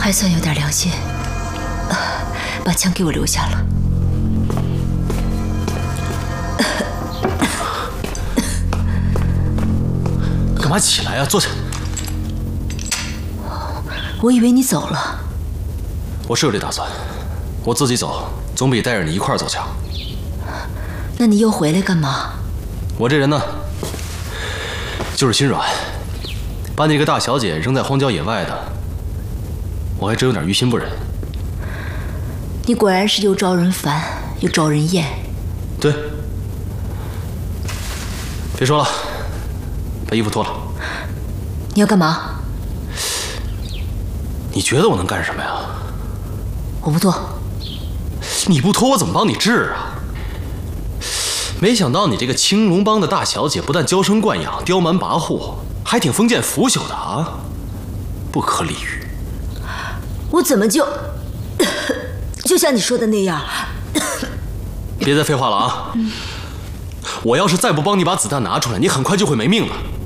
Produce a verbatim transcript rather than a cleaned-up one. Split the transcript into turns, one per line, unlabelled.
还算有点良心，把枪给我留下了。
干嘛起来呀？坐下。
我以为你走了。
我是有这打算，我自己走总比带着你一块儿走强。
那你又回来干嘛？
我这人呢，就是心软，把你一个大小姐扔在荒郊野外的，我还真有点于心不忍。
你果然是又招人烦又招人厌。
对。别说了，把衣服脱了。
你要干嘛？
你觉得我能干什么呀？
我不脱。
你不脱我怎么帮你治啊？没想到你这个青龙帮的大小姐不但娇生惯养、刁蛮跋扈，还挺封建腐朽的啊！不可理喻。
我怎么就就像你说的那样？
别再废话了啊！我要是再不帮你把子弹拿出来，你很快就会没命了。